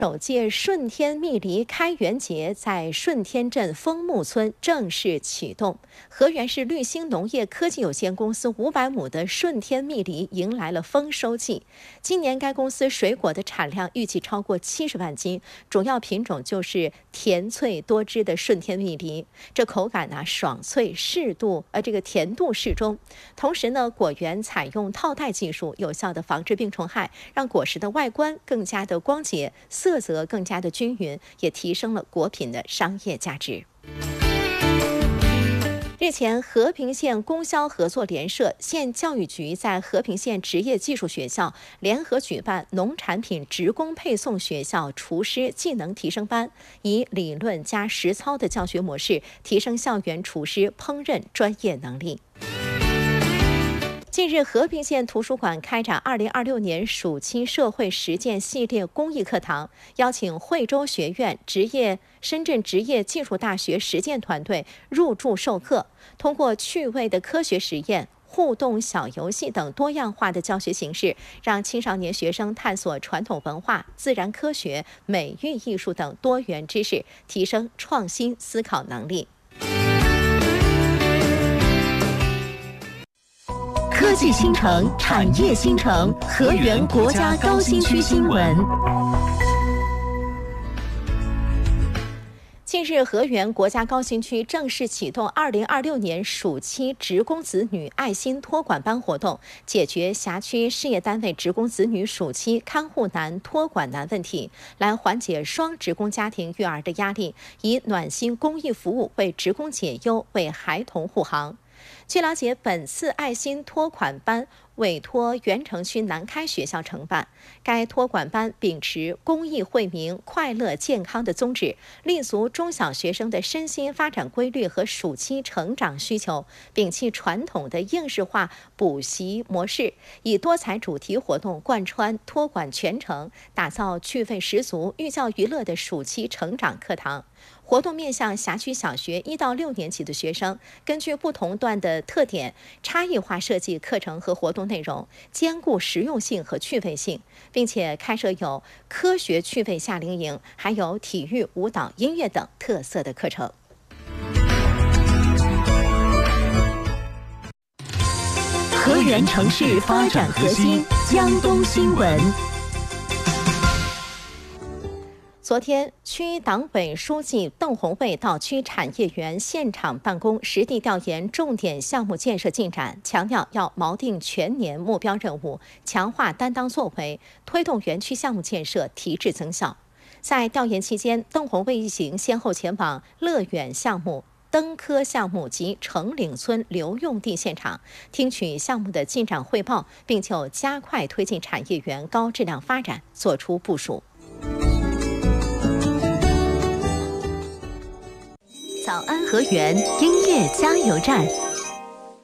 首届顺天蜜梨开园节在顺天镇枫木村正式启动，河源市绿星农业科技有限公司500亩的顺天蜜梨迎来了丰收季。今年该公司水果的产量预计超过70万斤，主要品种就是甜脆多汁的顺天蜜梨。这口感爽脆甜度适中。同时果园采用套袋技术，有效的防治病虫害，让果实的外观更加的光洁，色泽更加的均匀，也提升了果品的商业价值。日前，和平县供销合作联社、县教育局在和平县职业技术学校联合举办农产品职工配送学校厨师技能提升班，以理论加实操的教学模式，提升校园厨师烹饪专业能力。近日，和平县图书馆开展2026年暑期社会实践系列公益课堂，邀请惠州学院、深圳职业技术大学实践团队入驻授课，通过趣味的科学实验、互动小游戏等多样化的教学形式，让青少年学生探索传统文化、自然科学、美育艺术等多元知识，提升创新思考能力。 科技新城，产业新城，河源国家高新区新闻。 近日，河源国家高新区正式启动2026年暑期职工子女爱心托管班活动，解决辖区事业单位职工子女暑期看护难、托管难问题，来缓解双职工家庭育儿的压力，以暖心公益服务为职工解忧，为孩童护航。据了解，本次爱心托管班委托原城区南开学校承办。该托管班秉持公益惠民、快乐健康的宗旨，立足中小学生的身心发展规律和暑期成长需求，摒弃传统的应试化补习模式，以多彩主题活动贯穿托管全程，打造趣味十足、寓教于乐的暑期成长课堂。活动面向辖区小学1到6年级的学生，根据不同段的特点，差异化设计课程和活动内容，兼顾实用性和趣味性，并且开设有科学趣味夏令营，还有体育、舞蹈、音乐等特色的课程。 河源城市发展核心，江东新闻。 昨天，区党委书记邓宏卫到区产业园现场办公，实地调研重点项目建设进展，强调要锚定全年目标任务，强化担当作为，推动园区项目建设提质增效。在调研期间，邓宏卫一行先后前往乐园项目、登科项目及成岭村留用地现场，听取项目的进展汇报，并就加快推进产业园高质量发展作出部署。 早安河源音乐加油站。